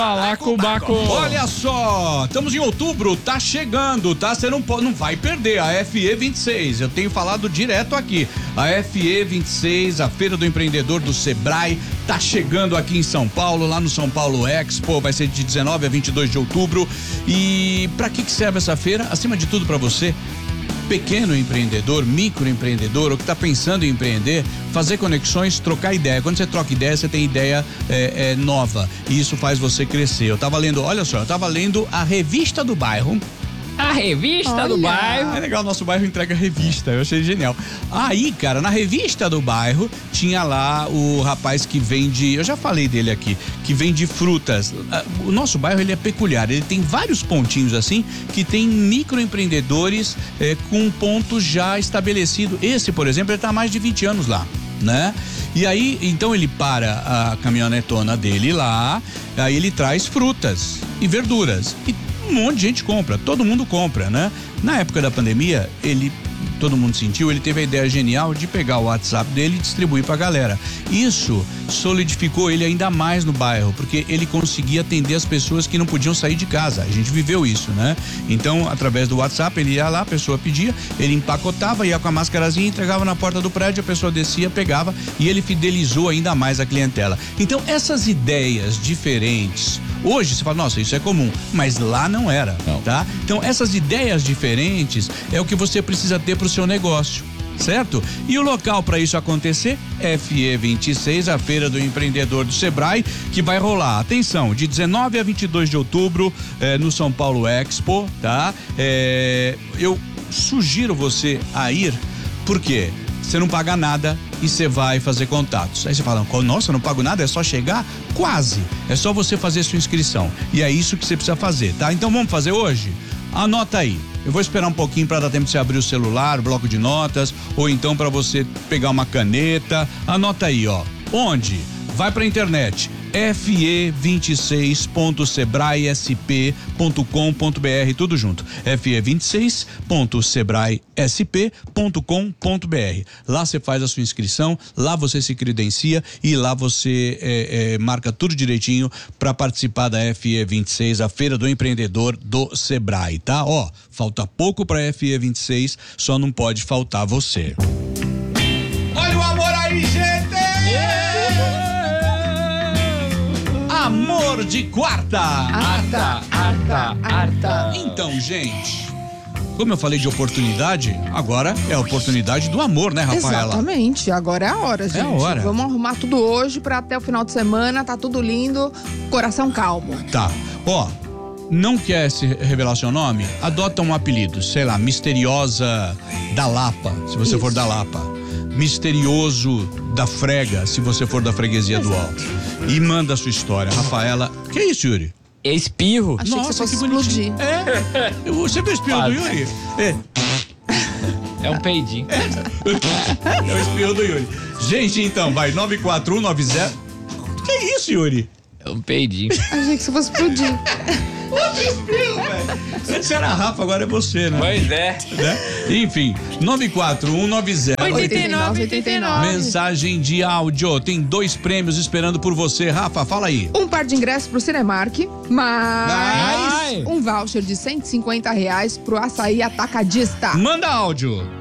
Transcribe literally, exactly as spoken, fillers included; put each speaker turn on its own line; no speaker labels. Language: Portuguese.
Balacobaco.
Olha só, estamos em outubro, tá chegando, tá? Você não pode, não vai perder a F E vinte e seis. Eu tenho falado direto aqui. A F E vinte e seis, a Feira do Empreendedor do Sebrae, tá chegando aqui em São Paulo, lá no São Paulo Expo, vai ser de dezenove a vinte e dois de outubro. E para que que serve essa feira? Acima de tudo para você, pequeno empreendedor, microempreendedor, ou que está pensando em empreender, fazer conexões, trocar ideia. Quando você troca ideia, você tem ideia é, é, nova, e isso faz você crescer. Eu tava lendo, olha só, eu tava lendo a Revista do Bairro.
A Revista
Olha.
do Bairro.
É legal, nosso bairro entrega revista, eu achei genial. Aí, cara, na Revista do Bairro tinha lá o rapaz que vende, eu já falei dele aqui, que vende frutas. O nosso bairro, ele é peculiar, ele tem vários pontinhos assim, que tem microempreendedores é, com um ponto já estabelecido. Esse, por exemplo, ele tá há mais de vinte anos lá, né? E aí, então ele para a caminhonetona dele lá, aí ele traz frutas e verduras. E um monte de gente compra, todo mundo compra, né? Na época da pandemia, ele, todo mundo sentiu, ele teve a ideia genial de pegar o WhatsApp dele e distribuir pra galera. Isso solidificou ele ainda mais no bairro, porque ele conseguia atender as pessoas que não podiam sair de casa. A gente viveu isso, né? Então, através do WhatsApp, ele ia lá, a pessoa pedia, ele empacotava, ia com a máscarazinha, entregava na porta do prédio, a pessoa descia, pegava e ele fidelizou ainda mais a clientela. Então, essas ideias diferentes, hoje você fala, nossa, isso é comum, mas lá não era, não. Tá? Então, essas ideias diferentes é o que você precisa ter pro seu negócio, certo? E o local para isso acontecer, F E vinte e seis, a Feira do Empreendedor do Sebrae, que vai rolar, atenção, de dezenove a vinte e dois de outubro, eh, no São Paulo Expo, tá? Eh, eu sugiro você a ir, por quê? Você não paga nada e você vai fazer contatos. Aí você fala, nossa, eu não pago nada, é só chegar? Quase. É só você fazer sua inscrição. E é isso que você precisa fazer, tá? Então vamos fazer hoje? Anota aí. Eu vou esperar um pouquinho para dar tempo de você abrir o celular, o bloco de notas, ou então para você pegar uma caneta. Anota aí, ó. Onde? Vai pra internet. F E vinte e seis ponto sebrae s p ponto com ponto b r, tudo junto. F E vinte e seis ponto sebrae s p ponto com ponto b r. Lá você faz a sua inscrição, lá você se credencia e lá você é, é, marca tudo direitinho para participar da F E vinte e seis, a Feira do Empreendedor do Sebrae, tá? Ó, falta pouco pra F E vinte e seis, só não pode faltar você. Olha o amor aí, gente! Amor de quarta.
Arta, arta, arta.
Então, gente, como eu falei de oportunidade, agora é a oportunidade do amor, né, Rafaela?
Exatamente, agora é a hora, gente.
É a hora.
Vamos arrumar tudo hoje pra até o final de semana, tá tudo lindo, coração calmo.
Tá, ó, não quer se revelar seu nome? Adota um apelido, sei lá, Misteriosa da Lapa, se você
Isso.
for da Lapa. Misterioso da Frega, se você for da freguesia do Alto. E manda a sua história, Rafaela. Que é isso, Yuri?
É espirro.
Achei que você fosse explodir.
É, você viu o espirro do Yuri? É.
É um peidinho.
É o espirro do Yuri. Gente, então, vai, nove quatro um nove zero. Que isso, Yuri?
É um peidinho.
Achei que você fosse explodir.
Outro espirro, velho. Antes era a Rafa, agora é você, né?
Pois é.
Né? Enfim, nove quatro um nove zero.
oitenta e nove, oitenta e nove.
Mensagem de áudio. Tem dois prêmios esperando por você. Rafa, fala aí.
Um par de ingressos pro Cinemark, mais
Vai.
um voucher de cento e cinquenta reais pro Açaí Atacadista.
Manda áudio.